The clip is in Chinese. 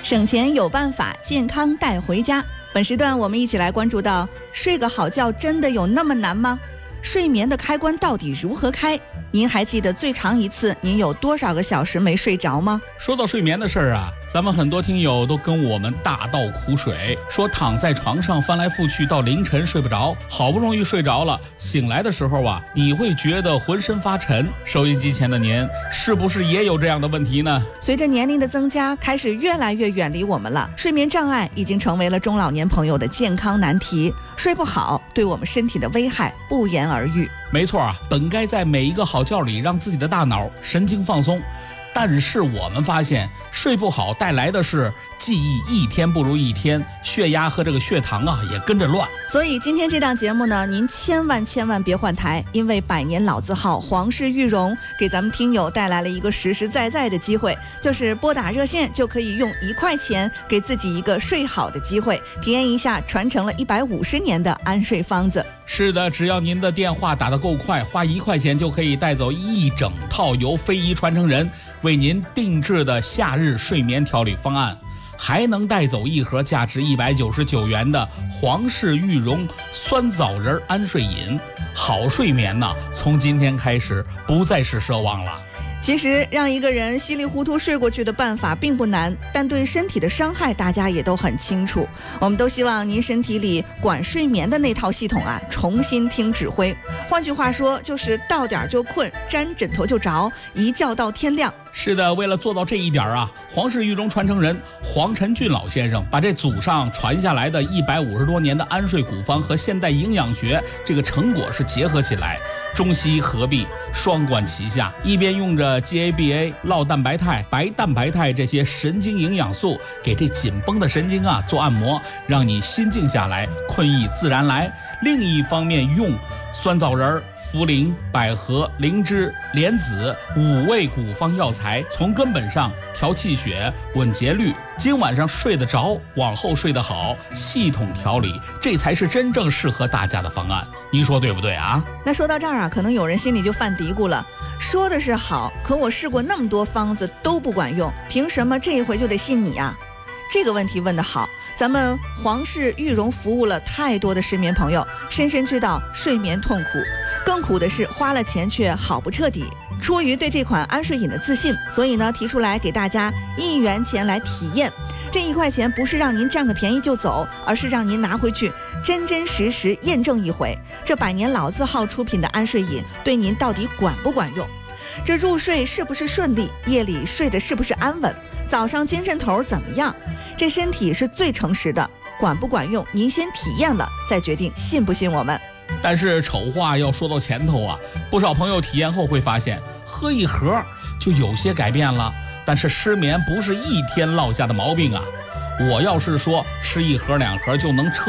省钱有办法，健康带回家。本时段我们一起来关注到，睡个好觉真的有那么难吗？睡眠的开关到底如何开？您还记得最长一次您有多少个小时没睡着吗？ 说到睡眠的事儿啊，咱们很多听友都跟我们大倒苦水，说躺在床上翻来覆去到凌晨睡不着，好不容易睡着了，醒来的时候啊，你会觉得浑身发沉。收音机前的您是不是也有这样的问题呢？ 随着年龄的增加，开始越来越远离我们了。睡眠障碍已经成为了中老年朋友的健康难题，睡不好对我们身体的危害不言而喻。 没错啊，本该在每一个好觉里让自己的大脑神经放松，但是我们发现睡不好带来的是记忆一天不如一天，血压和这个血糖啊也跟着乱。 所以今天这档节目呢，您千万别换台，因为百年老字号皇氏玉荣给咱们听友带来了一个实实在在的机会，就是拨打热线就可以用1块钱给自己一个睡好的机会，体验一下传承了150年的安睡方子。 是的，只要您的电话打得够快，花1块钱就可以带走一整套由非遗传承人为您定制的夏日睡眠调理方案，还能带走一盒价值199元的皇氏玉荣酸枣仁安睡饮。好睡眠呢，从今天开始不再是奢望了。 其实让一个人稀里糊涂睡过去的办法并不难，但对身体的伤害大家也都很清楚。我们都希望您身体里管睡眠的那套系统啊，重新听指挥。换句话说，就是到点就困，沾枕头就着，一觉到天亮。 是的，为了做到这一点啊，皇氏玉荣传承人黄晨俊老先生把这祖上传下来的150多年的安睡古方和现代营养学这个成果是结合起来，中西医合璧，双管齐下，一边用着 GABA、酪蛋白肽、白蛋白肽这些神经营养素给这紧绷的神经啊做按摩，让你心静下来，困意自然来；另一方面用酸枣仁、茯苓、百合、灵芝、莲子5味古方药材，从根本上调气血、稳节律。今晚上睡得着，往后睡得好，系统调理，这才是真正适合大家的方案。您说对不对啊？ 那说到这儿啊，可能有人心里就犯嘀咕了，说的是好，可我试过那么多方子都不管用，凭什么这一回就得信你啊？这个问题问得好，咱们皇氏玉荣服务了太多的失眠朋友，深深知道睡眠痛苦，更苦的是花了钱却好不彻底。出于对这款安睡饮的自信，所以呢提出来给大家1元钱来体验。这1块钱不是让您占个便宜就走，而是让您拿回去真真实实验证一回，这百年老字号出品的安睡饮对您到底管不管用？这入睡是不是顺利？夜里睡得是不是安稳？早上精神头怎么样？这身体是最诚实的，管不管用您先体验了再决定信不信我们。 但是丑话要说到前头啊，不少朋友体验后会发现，喝一盒就有些改变了。但是失眠不是一天落下的毛病啊，我要是说吃1盒2盒就能彻